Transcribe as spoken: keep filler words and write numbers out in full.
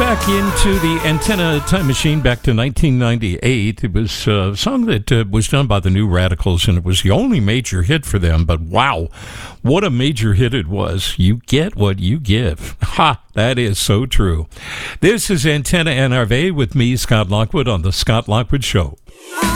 back into the Antenna Time Machine back to nineteen ninety-eight. It was a song that uh, was done by the New Radicals, and it was the only major hit for them. But wow, what a major hit it was. You get what you give. Ha, that is so true. This is Antenna N R V with me, Scott Lockwood, on The Scott Lockwood Show.